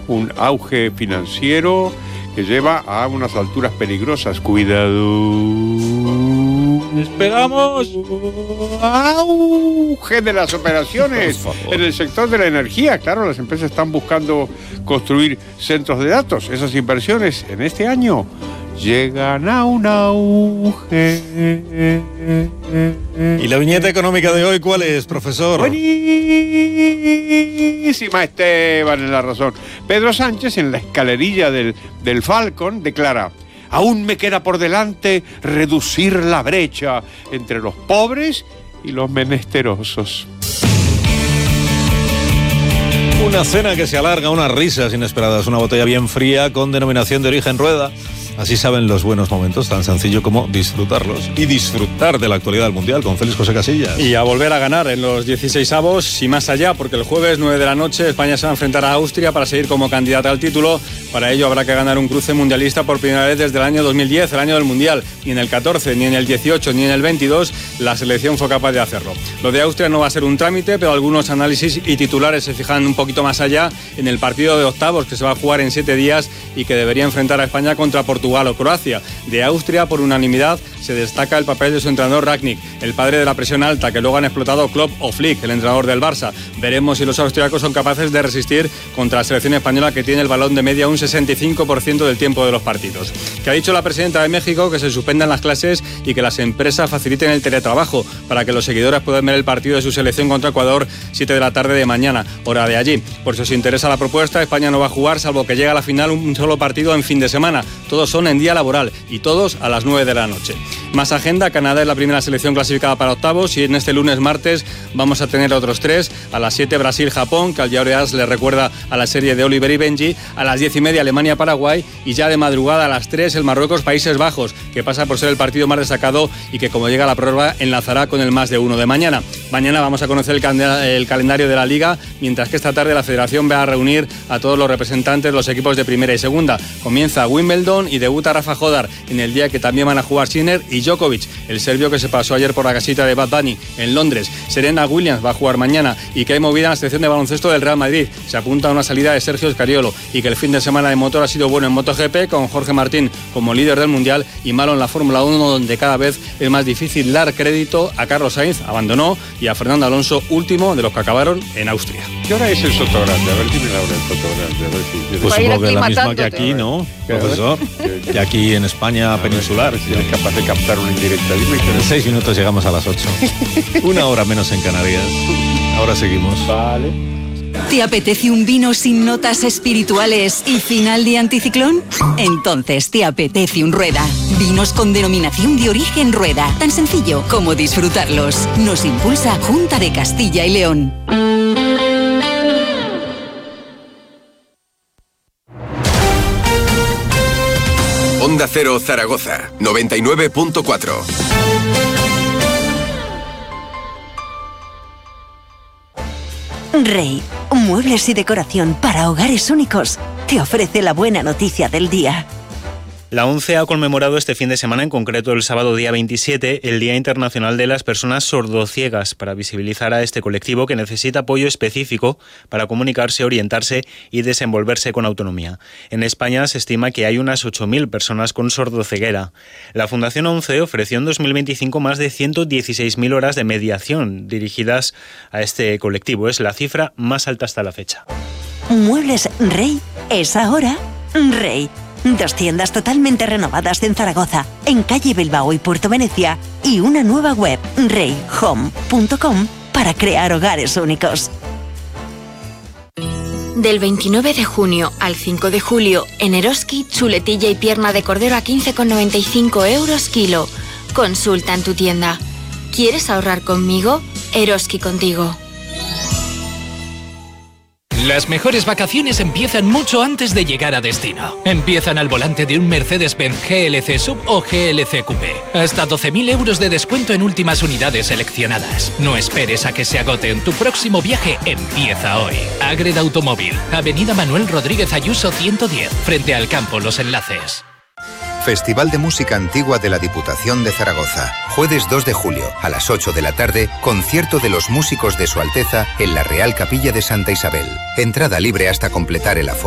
un auge financiero que lleva a unas alturas peligrosas. Cuidado. ¡Esperamos! Auge de las operaciones en el sector de la energía. Claro, las empresas están buscando construir centros de datos. Esas inversiones en este año llegan a un auge. ¿Y la viñeta económica de hoy cuál es, profesor? Buenísima, Esteban, en la razón. Pedro Sánchez, en la escalerilla del Falcon, declara: aún me queda por delante reducir la brecha entre los pobres y los menesterosos. Una cena que se alarga, unas risas inesperadas, una botella bien fría con denominación de origen Rueda. Así saben los buenos momentos, tan sencillo como disfrutarlos y disfrutar de la actualidad del Mundial con Félix José Casillas. Y a volver a ganar en los 16avos y más allá, porque el jueves 9 de la noche España se va a enfrentar a Austria para seguir como candidata al título. Para ello habrá que ganar un cruce mundialista por primera vez desde el año 2010, el año del Mundial. Ni en el 14, ni en el 18, ni en el 22 la selección fue capaz de hacerlo. Lo de Austria no va a ser un trámite, pero algunos análisis y titulares se fijan un poquito más allá en el partido de octavos que se va a jugar en 7 días y que debería enfrentar a España contra Portugal o Croacia. De Austria, por unanimidad, se destaca el papel de su entrenador Rangnick, el padre de la presión alta que luego han explotado Klopp o Flick, el entrenador del Barça. Veremos si los austriacos son capaces de resistir contra la selección española, que tiene el balón de media un 65% del tiempo de los partidos. Que ha dicho la presidenta de México que se suspendan las clases y que las empresas faciliten el teletrabajo para que los seguidores puedan ver el partido de su selección contra Ecuador 7 de la tarde de mañana, hora de allí. Por si os interesa la propuesta, España no va a jugar, salvo que llegue a la final, un solo partido en fin de semana. Todos son en día laboral y todos a las 9 de la noche. Más agenda: Canadá es la primera selección clasificada para octavos y en este martes vamos a tener otros 3. A las 7 Brasil-Japón, que al diario AS le recuerda a la serie de Oliver y Benji. A las 10:30 Alemania-Paraguay y ya de madrugada a las 3 el Marruecos-Países Bajos, que pasa por ser el partido más destacado y que, como llega a la prórroga, enlazará con el más de uno de mañana. Mañana vamos a conocer el calendario de la Liga, mientras que esta tarde la Federación va a reunir a todos los representantes de los equipos de primera y segunda. Comienza Wimbledon y debuta Rafa Jodar en el día que también van a jugar Sinner y Djokovic, el serbio que se pasó ayer por la casita de Bad Bunny en Londres. Serena Williams va a jugar mañana y que hay movida en la selección de baloncesto del Real Madrid. Se apunta a una salida de Sergio Scariolo y que el fin de semana de motor ha sido bueno en MotoGP, con Jorge Martín como líder del Mundial, y malo en la Fórmula 1, donde cada vez es más difícil dar crédito a Carlos Sainz, abandonó, y a Fernando Alonso, último de los que acabaron en Austria. ¿Qué hora es el Sotogrande? A ver, dime la hora del Sotogrande. A ver si... Pues supongo que es la misma que aquí, ¿no, profesor? Que aquí en España peninsular. Si eres capaz de captar una indirecta, dime. En 6 minutos llegamos a las 8. Una hora menos en Canarias. Ahora seguimos. Vale. ¿Te apetece un vino sin notas espirituales y final de anticiclón? Entonces te apetece un Rueda. Vinos con denominación de origen Rueda. Tan sencillo como disfrutarlos. Nos impulsa Junta de Castilla y León. Onda Cero Zaragoza, 99.4. Rey, muebles y decoración para hogares únicos, te ofrece la buena noticia del día. La ONCE ha conmemorado este fin de semana, en concreto el sábado día 27, el Día Internacional de las Personas Sordociegas, para visibilizar a este colectivo que necesita apoyo específico para comunicarse, orientarse y desenvolverse con autonomía. En España se estima que hay unas 8.000 personas con sordoceguera. La Fundación ONCE ofreció en 2025 más de 116.000 horas de mediación dirigidas a este colectivo. Es la cifra más alta hasta la fecha. Muebles Rey es ahora Rey. 2 tiendas totalmente renovadas en Zaragoza, en calle Bilbao y Puerto Venecia, y una nueva web, reyhome.com, para crear hogares únicos. Del 29 de junio al 5 de julio, en Eroski, chuletilla y pierna de cordero a 15,95 euros kilo. Consulta en tu tienda. ¿Quieres ahorrar conmigo? Eroski contigo. Las mejores vacaciones empiezan mucho antes de llegar a destino. Empiezan al volante de un Mercedes-Benz GLC Sub o GLC Coupé. Hasta 12.000 euros de descuento en últimas unidades seleccionadas. No esperes a que se agoten. Tu próximo viaje empieza hoy. Agreda Automóvil, Avenida Manuel Rodríguez Ayuso 110, frente al campo Los Enlaces. Festival de Música Antigua de la Diputación de Zaragoza. Jueves 2 de julio, a las 8 de la tarde, concierto de los músicos de Su Alteza en la Real Capilla de Santa Isabel. Entrada libre hasta completar el aforo.